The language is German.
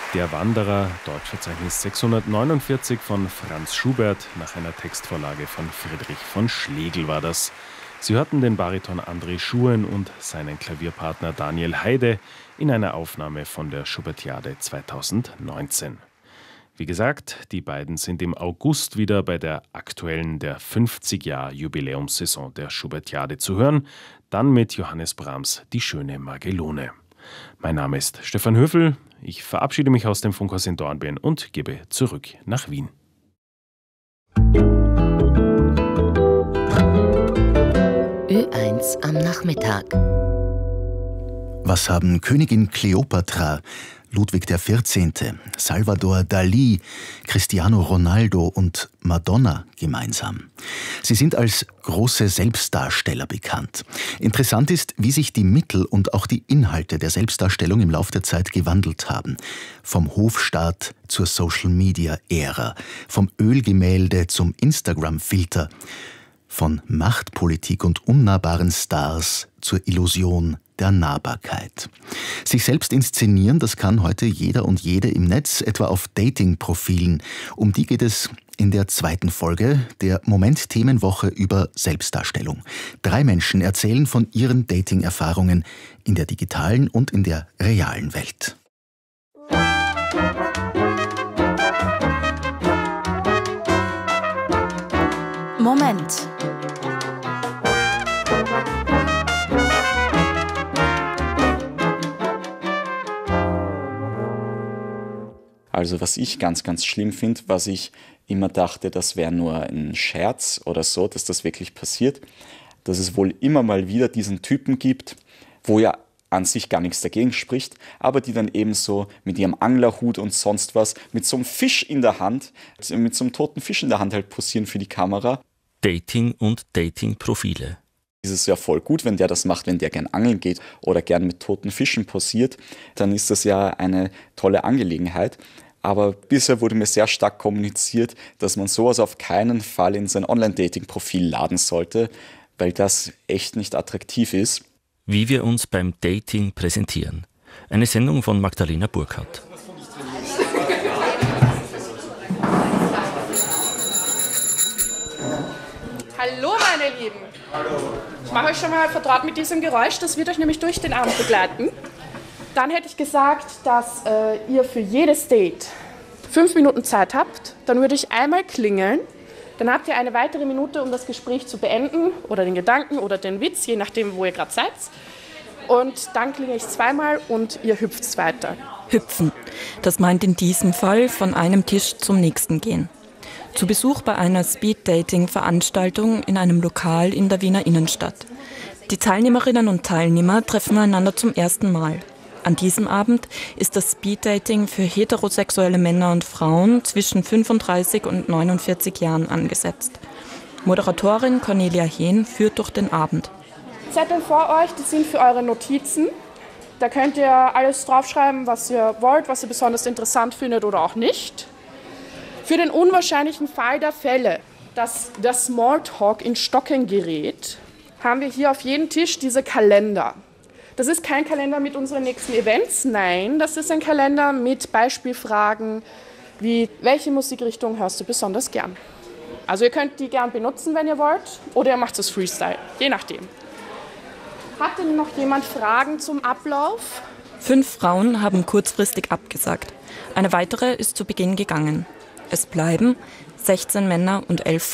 Der Wanderer, Deutschverzeichnis 649 von Franz Schubert, nach einer Textvorlage von Friedrich von Schlegel war das. Sie hörten den Bariton André Schuhen und seinen Klavierpartner Daniel Heide in einer Aufnahme von der Schubertiade 2019. Wie gesagt, die beiden sind im August wieder bei der aktuellen, der 50-Jahr-Jubiläumssaison der Schubertiade zu hören, dann mit Johannes Brahms Die schöne Magelone. Mein Name ist Stefan Höfel, ich verabschiede mich aus dem Funkhaus in Dornbirn und gebe zurück nach Wien. Ö1 am Nachmittag. Was haben Königin Kleopatra, Ludwig XIV., Salvador Dalí, Cristiano Ronaldo und Madonna gemeinsam? Sie sind als große Selbstdarsteller bekannt. Interessant ist, wie sich die Mittel und auch die Inhalte der Selbstdarstellung im Laufe der Zeit gewandelt haben. Vom Hofstaat zur Social-Media-Ära, vom Ölgemälde zum Instagram-Filter, von Machtpolitik und unnahbaren Stars zur Illusion der Nahbarkeit. Sich selbst inszenieren, das kann heute jeder und jede im Netz, etwa auf Dating-Profilen. Um die geht es in der zweiten Folge der Moment-Themenwoche über Selbstdarstellung. 3 Menschen erzählen von ihren Dating-Erfahrungen in der digitalen und in der realen Welt. Moment. Also was ich ganz, ganz schlimm finde, was ich immer dachte, das wäre nur ein Scherz oder so, dass das wirklich passiert, dass es wohl immer mal wieder diesen Typen gibt, wo ja an sich gar nichts dagegen spricht, aber die dann eben so mit ihrem Anglerhut und sonst was, mit so einem Fisch in der Hand, mit so einem toten Fisch in der Hand halt posieren für die Kamera. Dating und Dating-Profile. Es ist ja voll gut, wenn der das macht, wenn der gern angeln geht oder gern mit toten Fischen posiert, dann ist das ja eine tolle Angelegenheit. Aber bisher wurde mir sehr stark kommuniziert, dass man sowas auf keinen Fall in sein Online-Dating-Profil laden sollte, weil das echt nicht attraktiv ist. Wie wir uns beim Dating präsentieren. Eine Sendung von Magdalena Burkhardt. Hallo meine Lieben. Ich mache euch schon mal vertraut mit diesem Geräusch, das wird euch nämlich durch den Abend begleiten. Dann hätte ich gesagt, dass ihr für jedes Date 5 Minuten Zeit habt. Dann würde ich einmal klingeln. Dann habt ihr eine weitere Minute, um das Gespräch zu beenden oder den Gedanken oder den Witz, je nachdem, wo ihr gerade seid. Und dann klingel ich zweimal und ihr hüpft weiter. Hüpfen. Das meint in diesem Fall von einem Tisch zum nächsten gehen. Zu Besuch bei einer Speed-Dating-Veranstaltung in einem Lokal in der Wiener Innenstadt. Die Teilnehmerinnen und Teilnehmer treffen einander zum ersten Mal. An diesem Abend ist das Speed-Dating für heterosexuelle Männer und Frauen zwischen 35 und 49 Jahren angesetzt. Moderatorin Cornelia Hehn führt durch den Abend. Zettel vor euch, die sind für eure Notizen. Da könnt ihr alles draufschreiben, was ihr wollt, was ihr besonders interessant findet oder auch nicht. Für den unwahrscheinlichen Fall der Fälle, dass der Smalltalk in Stocken gerät, haben wir hier auf jedem Tisch diese Kalender. Das ist kein Kalender mit unseren nächsten Events, nein, das ist ein Kalender mit Beispielfragen wie, welche Musikrichtung hörst du besonders gern? Also ihr könnt die gern benutzen, wenn ihr wollt, oder ihr macht es Freestyle, je nachdem. Hat denn noch jemand Fragen zum Ablauf? 5 Frauen haben kurzfristig abgesagt. Eine weitere ist zu Beginn gegangen. Es bleiben 16 Männer und 11